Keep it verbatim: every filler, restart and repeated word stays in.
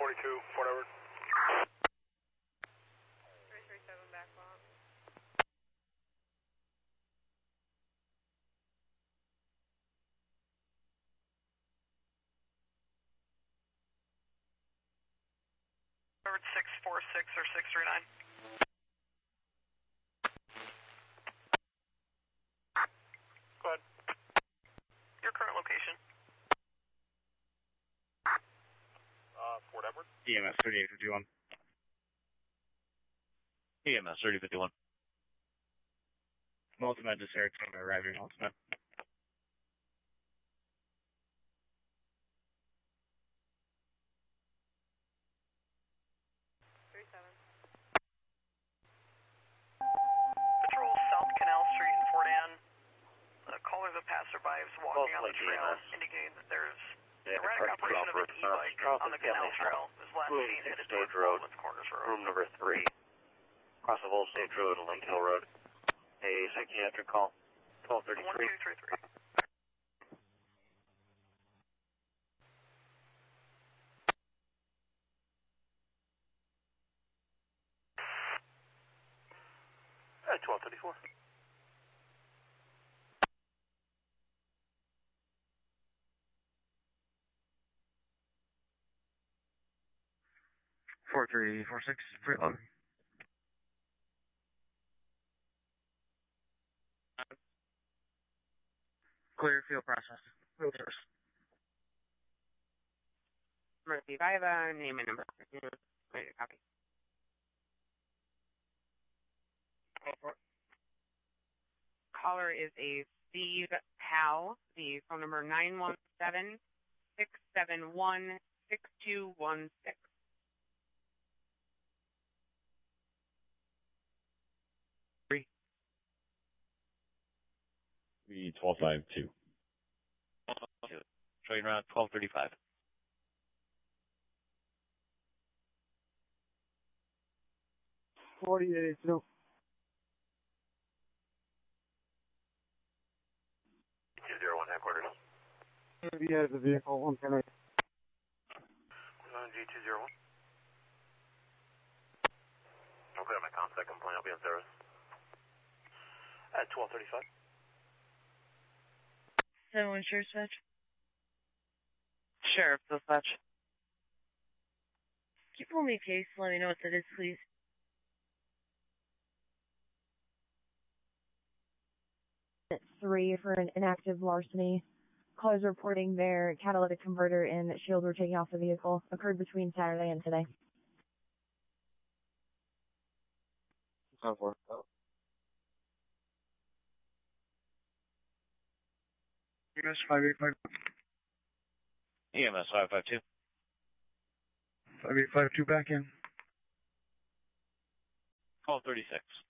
forty-two, Fort Edward. three three seven back bomb. six four six or six three nine. Go ahead. Your current location. Uh, Fort Edward. E M S thirty-eight fifty-one. E M S thirty fifty-one. Ultimate to Saratoga, arriving Ultimate. three seven. Patrol South Canal Street in Fort Anne. The caller, the passerby, is walking on the trail, indicating that there's Yeah, erratic operation of an e-bike on the canal trail. This last seen headed towards Woodlands Corners Road. Room number three. Across the Old Stage Road and Lake Hill Road. A psychiatric call. twelve one thirty-three. two three three. At twelve thirty-four. four three four six, preload. Clear field process. Field service. Mercy, I have a name and number. Yeah, ready to copy. Caller is a Steve Powell. The phone number nine one seven, six seven one, six two one six. Three. The twelve five two. Showing around twelve thirty-five. forty-eight, no. two zero one headquarters. He has the vehicle, one ten eight. G two zero one. I'll clear my contact complaint. I'll be on service. At twelve thirty-five. So, insurance dispatch? Sheriff dispatch. Can you pull me a case? Let me know what that is, please. Three for an inactive larceny. Callers reporting their catalytic converter and shield were taking off the vehicle. Occurred between Saturday and today. ten four. E M S five eight five. E M S five five two. five eight five two back in. twelve thirty-six.